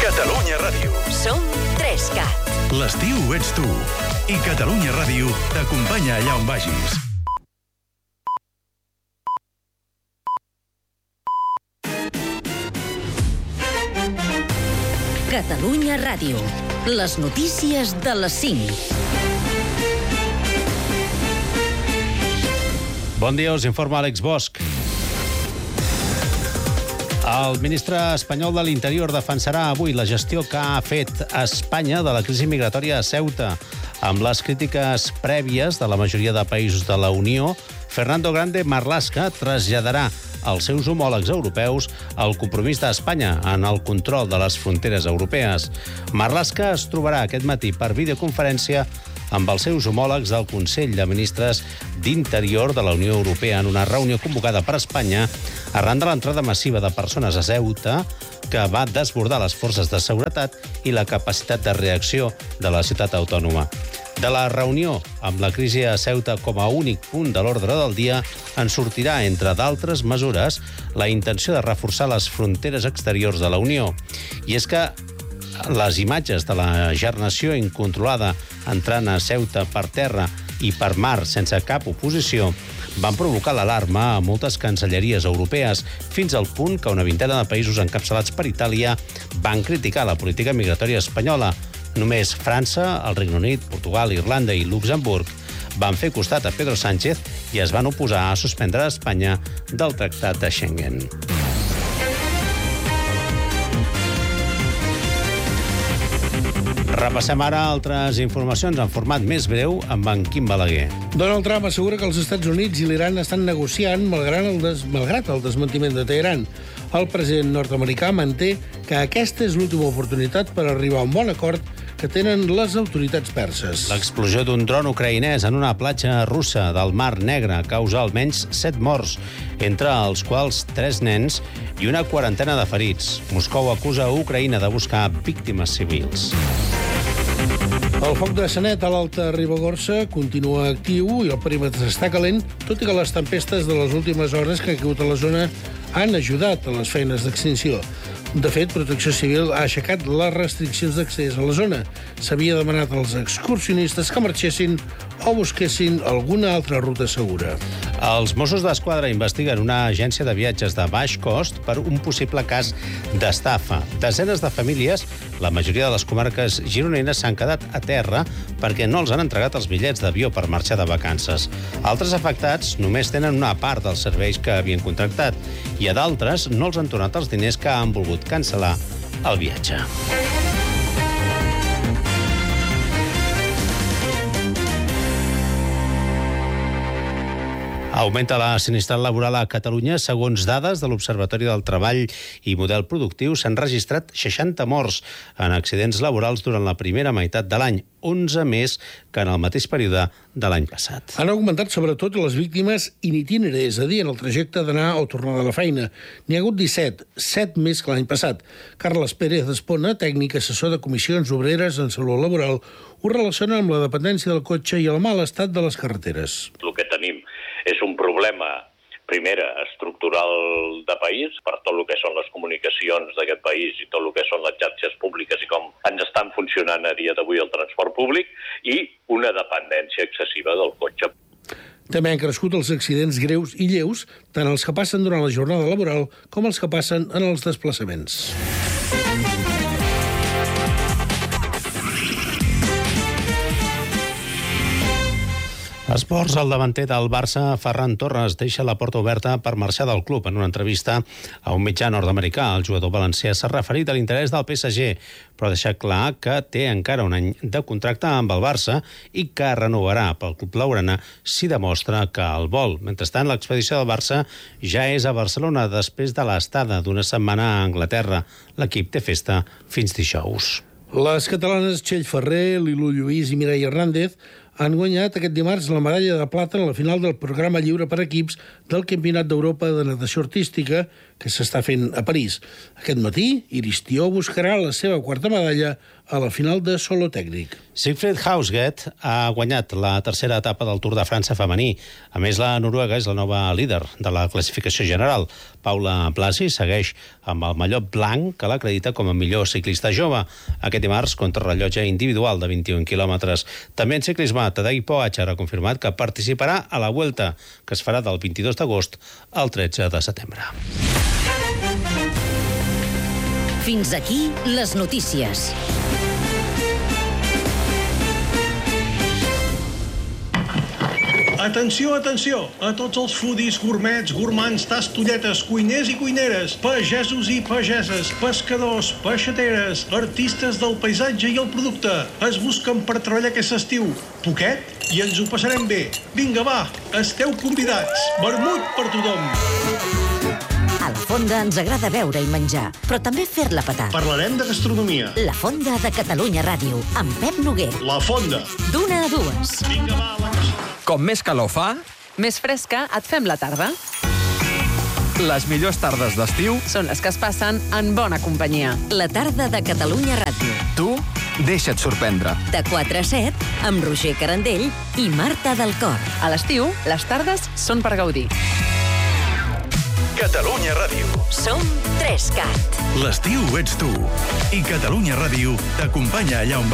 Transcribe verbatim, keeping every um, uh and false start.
Catalunya Ràdio. Som tres cat. L'estiu ets tu. I Catalunya Ràdio t'acompanya allà on vagis. Catalunya Ràdio. Les notícies de les cinc. Bon dia, us informa Àlex Bosch. El ministre espanyol de l'Interior defensarà avui la gestió que ha fet Espanya de la crisi migratòria a Ceuta. Amb les crítiques prèvies de la majoria de països de la Unió, Fernando Grande Marlaska traslladarà als seus homòlegs europeus el compromís d'Espanya en el control de les fronteres europees. Marlaska es trobarà aquest matí per videoconferència amb els seus homòlegs del Consell de Ministres d'Interior de la Unió Europea en una reunió convocada per Espanya arran de l'entrada massiva de persones a Ceuta que va desbordar les forces de seguretat i la capacitat de reacció de la ciutat autònoma. De la reunió amb la crisi a Ceuta com a únic punt de l'ordre del dia en sortirà, entre d'altres mesures, la intenció de reforçar les fronteres exteriors de la Unió. I és que les imatges de la gernació incontrolada entrant a Ceuta per terra i per mar sense cap oposició van provocar l'alarma a moltes cancelleries europees, fins al punt que una vintena de països encapçalats per Itàlia van criticar la política migratòria espanyola. Només França, el Regne Unit, Portugal, Irlanda i Luxemburg van fer costat a Pedro Sánchez i es van oposar a suspendre Espanya del Tractat de Schengen. Repassem ara altres informacions en format més breu amb en Quim Balaguer. Donald Trump assegura que els Estats Units i l'Iran estan negociant malgrat el, des... malgrat el desmentiment de Teheran. El president nord-americà manté que aquesta és l'última oportunitat per arribar a un bon acord que tenen les autoritats perses. L'explosió d'un dron ucraïnès en una platja russa del Mar Negre causa almenys set morts, entre els quals tres nens i una quarantena de ferits. Moscou acusa a Ucraïna de buscar víctimes civils. El foc de Sanet a l'Alta Ribagorça continua actiu i el perímetre està calent, tot i que les tempestes de les últimes hores que han caigut a la zona han ajudat a les feines d'extinció. De fet, Protecció Civil ha aixecat les restriccions d'accés a la zona. S'havia demanat als excursionistes que marxessin o busquessin alguna altra ruta segura. Els Mossos d'Esquadra investiguen una agència de viatges de baix cost per un possible cas d'estafa. Desenes de famílies, la majoria de les comarques gironines, s'han quedat a terra perquè no els han entregat els bitllets d'avió per marxar de vacances. Altres afectats només tenen una part dels serveis que havien contractat i a d'altres no els han tornat els diners que han volgut cancel·lar el viatge. Augmenta la sinistralitat laboral a Catalunya. Segons dades de l'Observatori del Treball i Model Productiu, s'han registrat seixanta morts en accidents laborals durant la primera meitat de l'any, onze més que en el mateix període de l'any passat. Han augmentat sobretot les víctimes in itinere, és a dir, en el trajecte d'anar o tornar de la feina. N'hi ha hagut disset, set més que l'any passat. Carles Pérez Espona, tècnic assessor de comissions obreres en salut laboral, ho relaciona amb la dependència del cotxe i el mal estat de les carreteres. El que tenim és un problema, primera, estructural de país, per tot el que són les comunicacions d'aquest país i tot el que són les xarxes públiques i com ens estan funcionant a dia d'avui el transport públic, i una dependència excessiva del cotxe. També han crescut els accidents greus i lleus, tant els que passen durant la jornada laboral com els que passen en els desplaçaments. Esports, el davanter del Barça, Ferran Torres, deixa la porta oberta per marxar del club. En una entrevista a un mitjà nord-americà, el jugador valencià s'ha referit a l'interès del P S G, però ha deixat clar que té encara un any de contracte amb el Barça i que renovarà pel club blaugrana si demostra que el vol. Mentrestant, l'expedició del Barça ja és a Barcelona després de l'estada d'una setmana a Anglaterra. L'equip té festa fins dijous. Les catalanes Txell Ferrer, Lilu Lluís i Mireia Hernández han guanyat aquest dimarts la medalla de plata en la final del programa lliure per equips del Campionat d'Europa de Natació Artística, que s'està fent a París. Aquest matí, Iristió buscarà la seva quarta medalla a la final de solo tècnic. Siegfried Hausget ha guanyat la tercera etapa del Tour de França femení. A més, la noruega és la nova líder de la classificació general. Paula Blasi segueix amb el mallot blanc que l'acredita com a millor ciclista jove. Aquest dimarts, contrarrellotge individual de vint-i-un quilòmetres. També en ciclisme, Tadej Pogačar ha confirmat que participarà a la Vuelta, que es farà del vint-i-dos d'agost al tretze de setembre. Fins aquí les notícies. Atenció, atenció, a tots els foodies, gourmets, gourmands, tastolletes, cuiners i cuineres, pagesos i pageses, pescadors, peixateres, artistes del paisatge i el producte. Es busquen per treballar aquest estiu. Poquet i ens ho passarem bé. Vinga, va, esteu convidats. Vermut per tothom. A la Fonda ens agrada beure i menjar, però també fer-la petar. Parlarem de gastronomia. La Fonda de Catalunya Ràdio, amb Pep Noguer. La Fonda. D'una a dues. Vinga, va, la Com més calor fa, més fresca et fem la tarda. les millors tardes d'estiu Són les que es passen en bona companyia. La tarda de Catalunya Ràdio. tu deixa't sorprendre. De quatre a set, amb Roger Carandell i Marta del Cor. A l'estiu, les tardes són per gaudir. Catalunya Ràdio. Som tres cat. L'estiu ets tu. I Catalunya Ràdio t'acompanya allà on vas.